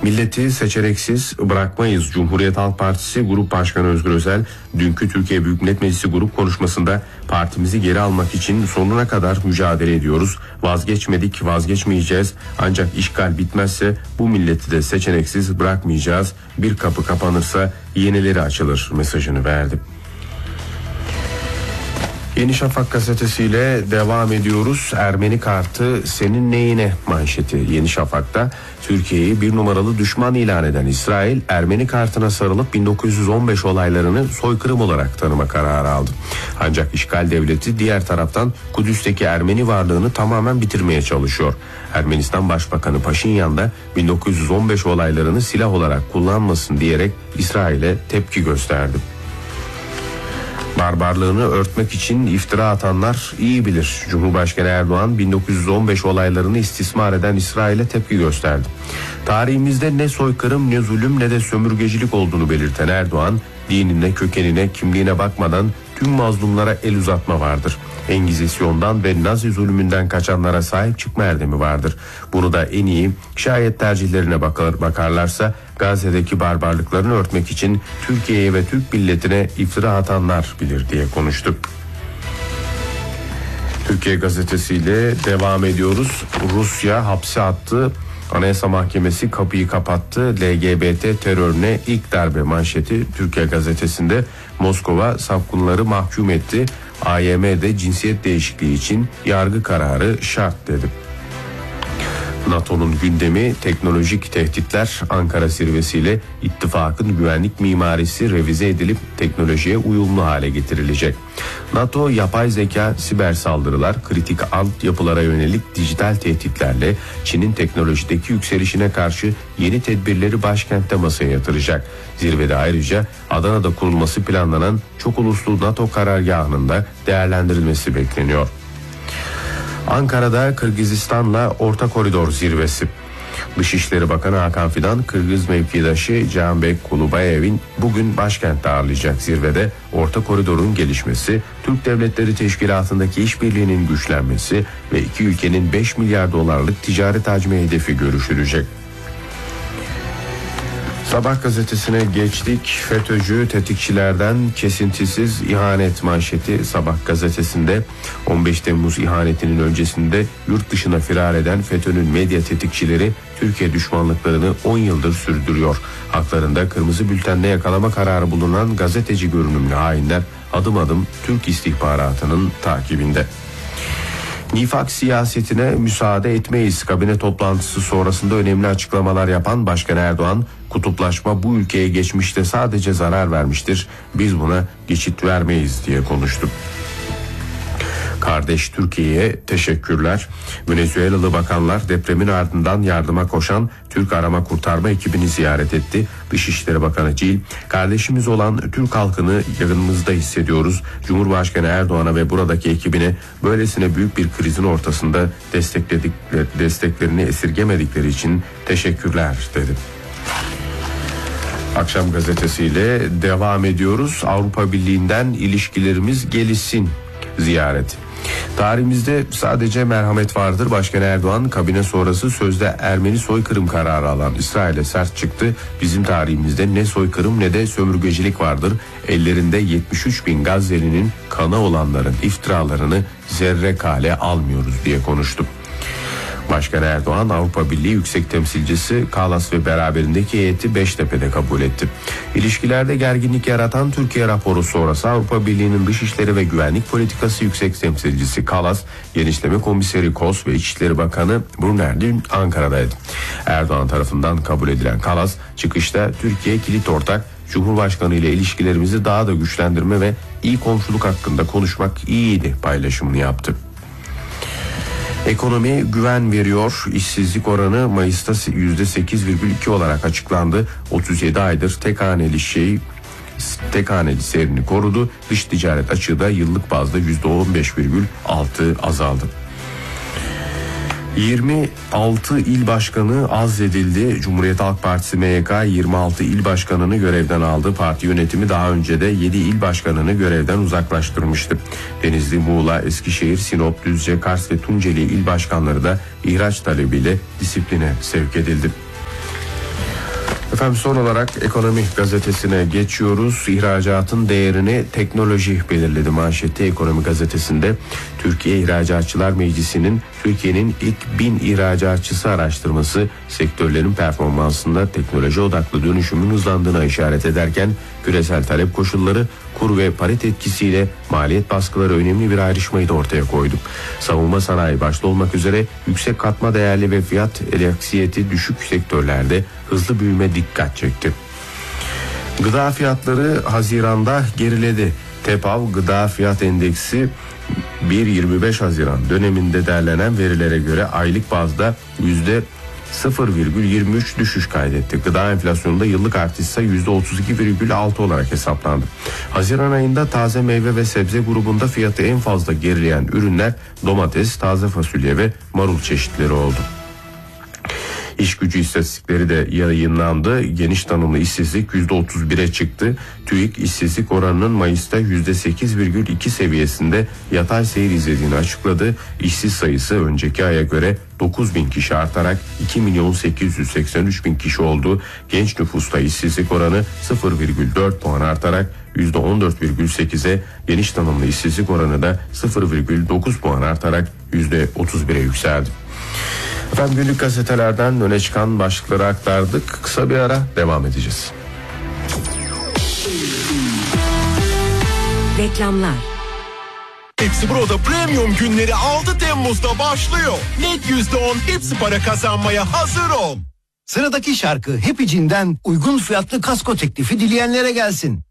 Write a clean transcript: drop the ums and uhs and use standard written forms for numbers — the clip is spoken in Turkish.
Milleti seçeneksiz bırakmayız. Cumhuriyet Halk Partisi Grup Başkanı Özgür Özel dünkü Türkiye Büyük Millet Meclisi grup konuşmasında partimizi geri almak için sonuna kadar mücadele ediyoruz. Vazgeçmedik, vazgeçmeyeceğiz. Ancak işgal bitmezse bu milleti de seçeneksiz bırakmayacağız. Bir kapı kapanırsa yenileri açılır mesajını verdi. Yeni Şafak gazetesiyle devam ediyoruz. Ermeni kartı senin neyine manşeti. Yeni Şafak'ta Türkiye'yi bir numaralı düşman ilan eden İsrail, Ermeni kartına sarılıp 1915 olaylarını soykırım olarak tanıma kararı aldı. Ancak işgal devleti diğer taraftan Kudüs'teki Ermeni varlığını tamamen bitirmeye çalışıyor. Ermenistan Başbakanı Paşinyan da 1915 olaylarını silah olarak kullanmasın diyerek İsrail'e tepki gösterdi. Barbarlığını örtmek için iftira atanlar iyi bilir. Cumhurbaşkanı Erdoğan 1915 olaylarını istismar eden İsrail'e tepki gösterdi. Tarihimizde ne soykırım, ne zulüm, ne de sömürgecilik olduğunu belirten Erdoğan, dinine, kökenine, kimliğine bakmadan tüm mazlumlara el uzatma vardır. Engizisyondan ve Nazi zulmünden kaçanlara sahip çıkma erdemi vardır. Bunu da en iyi, şayet tercihlerine bakarlarsa Gazze'deki barbarlıklarını örtmek için Türkiye'ye ve Türk milletine iftira atanlar bilir diye konuştu. Türkiye gazetesiyle devam ediyoruz. Rusya hapse attı. Anayasa Mahkemesi kapıyı kapattı. LGBT terörüne ilk darbe manşeti Türkiye gazetesinde. Moskova sapkınları mahkum etti. AYM'de cinsiyet değişikliği için yargı kararı şart dedi. NATO'nun gündemi teknolojik tehditler. Ankara zirvesiyle ittifakın güvenlik mimarisi revize edilip teknolojiye uyumlu hale getirilecek. NATO yapay zeka, siber saldırılar, kritik altyapılara yönelik dijital tehditlerle Çin'in teknolojideki yükselişine karşı yeni tedbirleri başkentte masaya yatıracak. Zirvede ayrıca Adana'da kurulması planlanan çok uluslu NATO karargahının da değerlendirilmesi bekleniyor. Ankara'da Kırgızistan'la Orta Koridor zirvesi. Dışişleri Bakanı Hakan Fidan, Kırgız mevkidaşı Canbek Kulubayev'in bugün başkentte ağırlayacak. Zirvede Orta Koridor'un gelişmesi, Türk Devletleri Teşkilatı'ndaki işbirliğinin güçlenmesi ve iki ülkenin 5 milyar dolarlık ticaret hacmi hedefi görüşülecek. Sabah gazetesine geçtik. FETÖ'cü tetikçilerden kesintisiz ihanet manşeti Sabah gazetesinde. 15 Temmuz ihanetinin öncesinde yurt dışına firar eden FETÖ'nün medya tetikçileri Türkiye düşmanlıklarını 10 yıldır sürdürüyor. Haklarında kırmızı bültenle yakalama kararı bulunan gazeteci görünümlü hainler adım adım Türk istihbaratının takibinde. Nifak siyasetine müsaade etmeyiz. Kabine toplantısı sonrasında önemli açıklamalar yapan Başkan Erdoğan, kutuplaşma bu ülkeye geçmişte sadece zarar vermiştir. Biz buna geçit vermeyiz diye konuştu. Kardeş Türkiye'ye teşekkürler. Venezuelalı bakanlar depremin ardından yardıma koşan Türk arama kurtarma ekibini ziyaret etti. Dışişleri Bakanı Cil, kardeşimiz olan Türk halkını yanımızda hissediyoruz. Cumhurbaşkanı Erdoğan'a ve buradaki ekibine böylesine büyük bir krizin ortasında desteklerini esirgemedikleri için teşekkürler dedi. Akşam gazetesiyle devam ediyoruz. Avrupa Birliği'nden ilişkilerimiz gelişsin ziyareti. Tarihimizde sadece merhamet vardır. Başkan Erdoğan kabine sonrası sözde Ermeni soykırım kararı alan İsrail'e sert çıktı. Bizim tarihimizde ne soykırım ne de sömürgecilik vardır. Ellerinde 73 bin Gazze'linin kanı olanların iftiralarını zerre kale almıyoruz diye konuştu. Başkan Erdoğan Avrupa Birliği Yüksek Temsilcisi Kallas ve beraberindeki heyeti Beştepe'de kabul etti. İlişkilerde gerginlik yaratan Türkiye raporu sonrası Avrupa Birliği'nin Dışişleri ve Güvenlik Politikası Yüksek Temsilcisi Kallas, Genişleme Komiseri Kos ve İçişleri Bakanı Brunner dün Ankara'daydı. Erdoğan tarafından kabul edilen Kallas, çıkışta Türkiye kilit ortak, Cumhurbaşkanı ile ilişkilerimizi daha da güçlendirme ve iyi komşuluk hakkında konuşmak iyiydi paylaşımını yaptı. Ekonomi güven veriyor. İşsizlik oranı Mayıs'ta %8,2 olarak açıklandı. 37 aydır tek haneli seyrini korudu. Dış ticaret açığı da yıllık bazda %15,6 azaldı. 26 il başkanı azledildi. Cumhuriyet Halk Partisi MYK 26 il başkanını görevden aldı. Parti yönetimi daha önce de 7 il başkanını görevden uzaklaştırmıştı. Denizli, Muğla, Eskişehir, Sinop, Düzce, Kars ve Tunceli il başkanları da ihraç talebiyle disipline sevk edildi. Efendim son olarak Ekonomi Gazetesi'ne geçiyoruz. İhracatın değerini teknoloji belirledi manşeti Ekonomi Gazetesi'nde. Türkiye İhracatçılar Meclisi'nin Türkiye'nin ilk 1000 ihracatçısı araştırması sektörlerin performansında teknoloji odaklı dönüşümün hızlandığına işaret ederken küresel talep koşulları, kur ve parite etkisiyle maliyet baskıları önemli bir ayrışmayı da ortaya koydu. Savunma sanayi başta olmak üzere yüksek katma değerli ve fiyat elaksiyeti düşük sektörlerde hızlı büyüme dikkat çekti. Gıda fiyatları Haziran'da geriledi. TEPAV Gıda Fiyat Endeksi 1-25 Haziran döneminde derlenen verilere göre aylık bazda %0,23 düşüş kaydetti. Gıda enflasyonunda yıllık artışsa %32,6 olarak hesaplandı. Haziran ayında taze meyve ve sebze grubunda fiyatı en fazla gerileyen ürünler domates, taze fasulye ve marul çeşitleri oldu. İş gücü istatistikleri de yayınlandı. Geniş tanımlı işsizlik %31'e çıktı. TÜİK işsizlik oranının Mayıs'ta %8,2 seviyesinde yatay seyir izlediğini açıkladı. İşsiz sayısı önceki aya göre 9.000 kişi artarak 2.883.000 kişi oldu. Genç nüfusta işsizlik oranı 0,4 puan artarak %14,8'e, geniş tanımlı işsizlik oranı da 0,9 puan artarak %31'e yükseldi. Efendim günlük gazetelerden öne çıkan başlıkları aktardık. Kısa bir ara devam edeceğiz. Reklamlar. Hepsi Burada Premium günleri 6 Temmuz'da başlıyor. Net %10 hepsi para kazanmaya hazır ol. Sıradaki şarkı Happy Jean'den uygun fiyatlı kasko teklifi dileyenlere gelsin.